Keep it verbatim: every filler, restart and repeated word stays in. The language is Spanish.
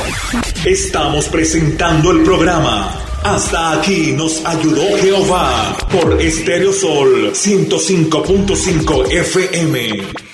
Estamos presentando el programa Hasta aquí nos ayudó Jehová por Estéreo Sol ciento cinco punto cinco F M.